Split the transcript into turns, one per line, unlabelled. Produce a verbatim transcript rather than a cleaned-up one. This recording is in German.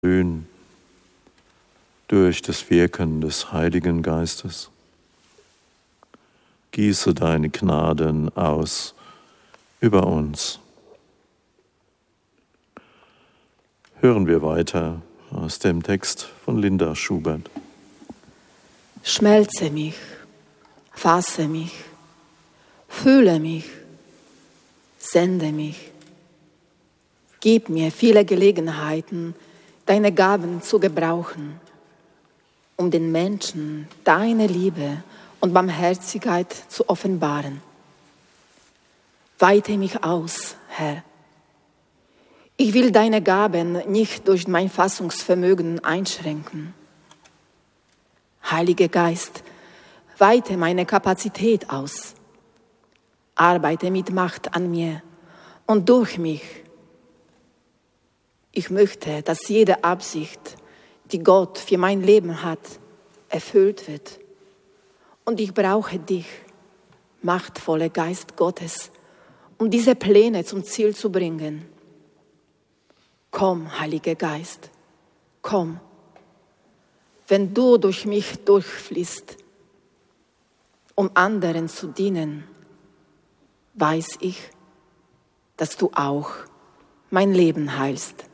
erhöhen durch das Wirken des Heiligen Geistes. Gieße deine Gnaden aus über uns. Hören wir weiter aus dem Text von Linda Schubert.
Schmelze mich, fasse mich, fühle mich, sende mich. Gib mir viele Gelegenheiten, deine Gaben zu gebrauchen, um den Menschen deine Liebe und Barmherzigkeit zu offenbaren. Weite mich aus, Herr. Ich will deine Gaben nicht durch mein Fassungsvermögen einschränken. Heiliger Geist, weite meine Kapazität aus. Arbeite mit Macht an mir und durch mich. Ich möchte, dass jede Absicht, die Gott für mein Leben hat, erfüllt wird. Und ich brauche dich, machtvoller Geist Gottes, um diese Pläne zum Ziel zu bringen. Komm, Heiliger Geist, komm. Wenn du durch mich durchfließt, um anderen zu dienen, weiß ich, dass du auch mein Leben heilst.